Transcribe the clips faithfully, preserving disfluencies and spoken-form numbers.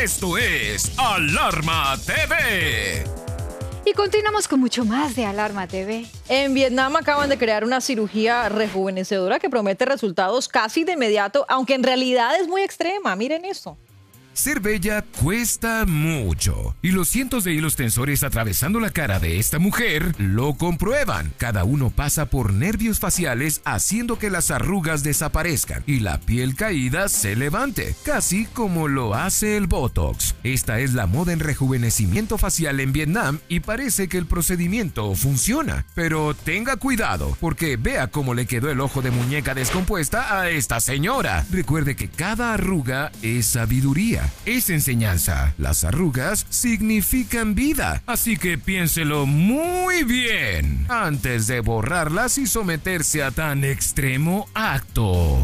Esto es Alarma T V. Y continuamos con mucho más de Alarma T V. En Vietnam acaban de crear una cirugía rejuvenecedora que promete resultados casi de inmediato, aunque en realidad es muy extrema. Miren eso. Ser bella cuesta mucho, y los cientos de hilos tensores atravesando la cara de esta mujer lo comprueban. Cada uno pasa por nervios faciales haciendo que las arrugas desaparezcan y la piel caída se levante, casi como lo hace el Botox. Esta es la moda en rejuvenecimiento facial en Vietnam y parece que el procedimiento funciona. Pero tenga cuidado, porque vea cómo le quedó el ojo de muñeca descompuesta a esta señora. Recuerde que cada arruga es sabiduría. Es enseñanza. Las arrugas significan vida, así que piénselo muy bien antes de borrarlas y someterse a tan extremo acto.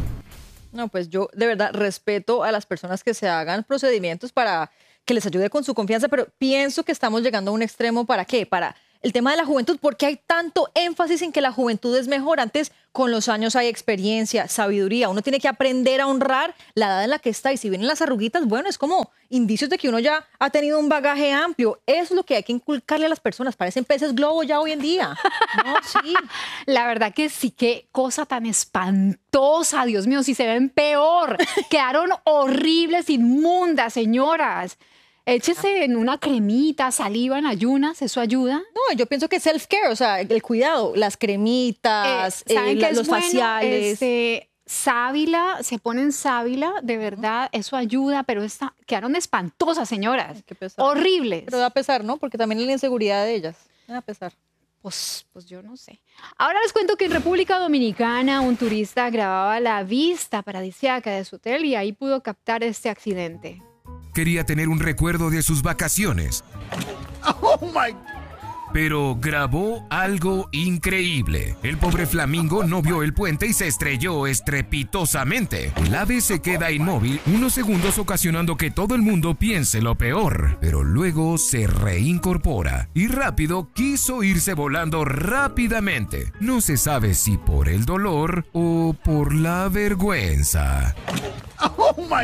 No, pues yo de verdad respeto a las personas que se hagan procedimientos para que les ayude con su confianza, pero pienso que estamos llegando a un extremo. ¿Para qué? Para el tema de la juventud. ¿Por qué hay tanto énfasis en que la juventud es mejor? Antes, con los años hay experiencia, sabiduría. Uno tiene que aprender a honrar la edad en la que está. Y si vienen las arruguitas, bueno, es como indicios de que uno ya ha tenido un bagaje amplio. Eso es lo que hay que inculcarle a las personas. Parecen peces globo ya hoy en día. No, sí. La verdad que sí, qué cosa tan espantosa. Dios mío, si se ven peor. Quedaron horribles, inmundas, señoras. Échese en una cremita, saliva en ayunas, ¿eso ayuda? No, yo pienso que self-care, o sea, el cuidado, las cremitas, eh, ¿saben eh, qué la, es los bueno? faciales. Este, sábila, se ponen sábila, de verdad, eso ayuda, pero esta, quedaron espantosas, señoras. Qué pesar. Horribles. Pero da pesar, ¿no? Porque también es la inseguridad de ellas. Da pesar. Pues, pues yo no sé. Ahora les cuento que en República Dominicana un turista grababa la vista paradisíaca de su hotel y ahí pudo captar este accidente. Quería tener un recuerdo de sus vacaciones. Oh my. Pero grabó algo increíble. El pobre flamingo no vio el puente y se estrelló estrepitosamente. El ave se queda inmóvil unos segundos, ocasionando que todo el mundo piense lo peor. Pero luego se reincorpora y rápido quiso irse volando rápidamente. No se sabe si por el dolor o por la vergüenza. Oh my.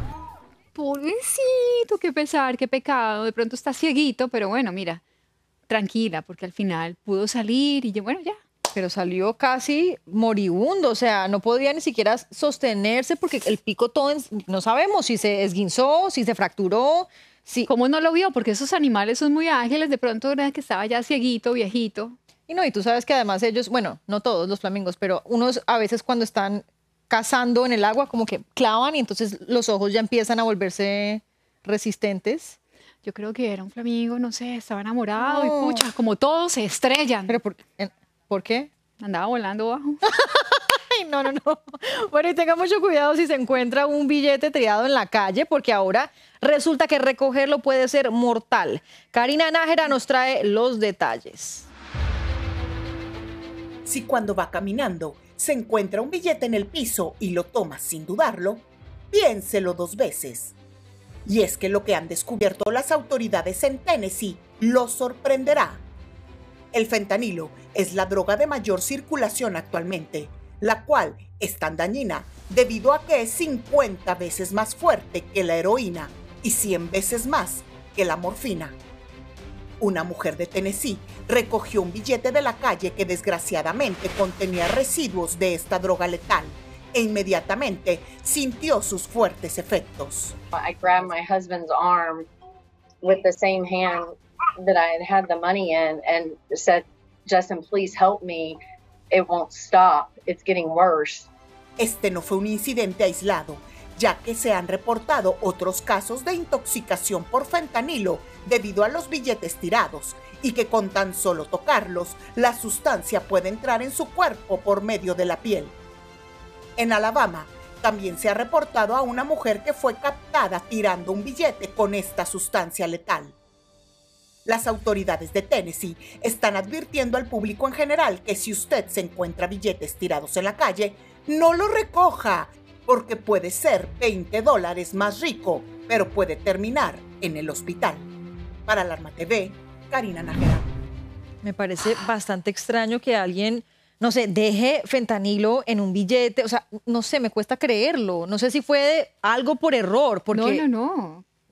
Pobrecito, qué pesar, qué pecado. De pronto está cieguito, pero bueno, mira, tranquila, porque al final pudo salir y bueno, ya. Pero salió casi moribundo, o sea, no podía ni siquiera sostenerse porque el pico todo, en, no sabemos si se esguinzó, si se fracturó. Si... ¿Cómo no lo vio? Porque esos animales son muy ágiles, de pronto era que estaba ya cieguito, viejito. Y no, y tú sabes que además ellos, bueno, no todos los flamingos, pero unos a veces cuando están cazando en el agua como que clavan y entonces los ojos ya empiezan a volverse resistentes. Yo creo que era un flamingo, no sé, estaba enamorado No. y pucha, como todos se estrellan. ¿Pero por, ¿por qué? Andaba volando bajo. Ay, no, no, no. Bueno, y tenga mucho cuidado si se encuentra un billete tirado en la calle, porque ahora resulta que recogerlo puede ser mortal. Karina Nájera nos trae los detalles. Si cuando va caminando se encuentra un billete en el piso y lo toma sin dudarlo, piénselo dos veces. Y es que lo que han descubierto las autoridades en Tennessee lo sorprenderá. El fentanilo es la droga de mayor circulación actualmente, la cual es tan dañina debido a que es cincuenta veces más fuerte que la heroína y cien veces más que la morfina. Una mujer de Tennessee recogió un billete de la calle que desgraciadamente contenía residuos de esta droga letal e inmediatamente sintió sus fuertes efectos. I grabbed my husband's arm with the same hand that I had had the money in and said, Justin, please help me. It won't stop. It's getting worse. Este no fue un incidente aislado, ya que se han reportado otros casos de intoxicación por fentanilo debido a los billetes tirados y que con tan solo tocarlos, la sustancia puede entrar en su cuerpo por medio de la piel. En Alabama, también se ha reportado a una mujer que fue captada tirando un billete con esta sustancia letal. Las autoridades de Tennessee están advirtiendo al público en general que si usted se encuentra billetes tirados en la calle, no lo recoja, porque puede ser veinte dólares más rico, pero puede terminar en el hospital. Para Alarma T V, Karina Nájera. Me parece bastante extraño que alguien, no sé, deje fentanilo en un billete. O sea, no sé, me cuesta creerlo. No sé si fue algo por error. Porque... No, no, no.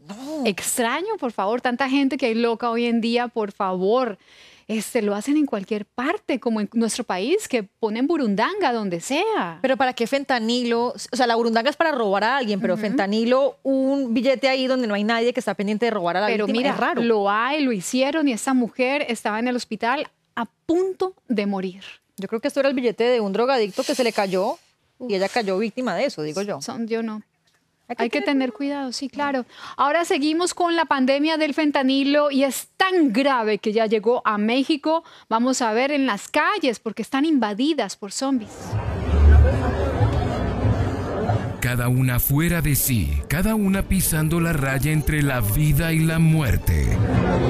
No. Extraño, por favor, tanta gente que hay loca hoy en día, por favor. Este, lo hacen en cualquier parte, como en nuestro país, que ponen burundanga donde sea. Pero ¿para qué fentanilo? O sea, la burundanga es para robar a alguien, pero Ujú. fentanilo, un billete ahí donde no hay nadie que está pendiente de robar a la Pero víctima, mira, es raro. lo hay, lo hicieron y esa mujer estaba en el hospital a punto de morir. Yo creo que esto era el billete de un drogadicto que se le cayó y ella cayó víctima de eso, digo yo. Son, yo no. Hay que tener cuidado, sí, claro. Ahora seguimos con la pandemia del fentanilo y es tan grave que ya llegó a México. Vamos a ver en las calles porque están invadidas por zombies. Cada una fuera de sí, cada una pisando la raya entre la vida y la muerte.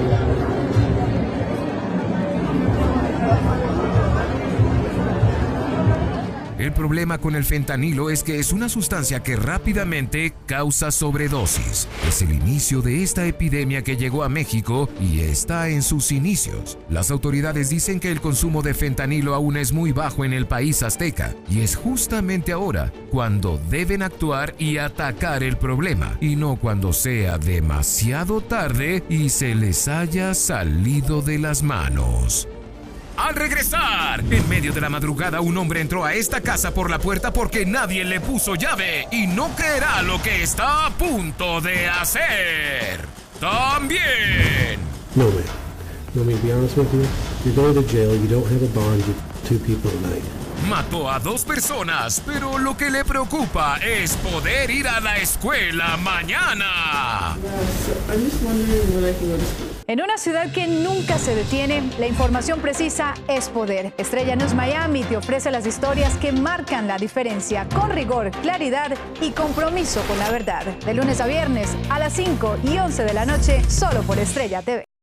El problema con el fentanilo es que es una sustancia que rápidamente causa sobredosis. Es el inicio de esta epidemia que llegó a México y está en sus inicios. Las autoridades dicen que el consumo de fentanilo aún es muy bajo en el país azteca y es justamente ahora cuando deben actuar y atacar el problema y no cuando sea demasiado tarde y se les haya salido de las manos. Al regresar, en medio de la madrugada, un hombre entró a esta casa por la puerta porque nadie le puso llave y no creerá lo que está a punto de hacer. También. No, man. No, me be honest with you. You're going to jail. You don't have a bond. You two people tonight. Mató a dos personas, pero lo que le preocupa es poder ir a la escuela mañana. I'm just wondering when I can go to school. En una ciudad que nunca se detiene, la información precisa es poder. Estrella News Miami te ofrece las historias que marcan la diferencia, con rigor, claridad y compromiso con la verdad. De lunes a viernes a las cinco y once de la noche, solo por Estrella T V.